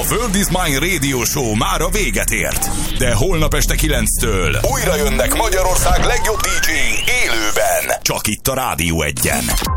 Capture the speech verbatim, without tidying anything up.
World is Mine Radio Show már a véget ért. De holnap este kilenctől újra jönnek Magyarország legjobb dí dzséi élőben. Csak itt a Rádió Egyen.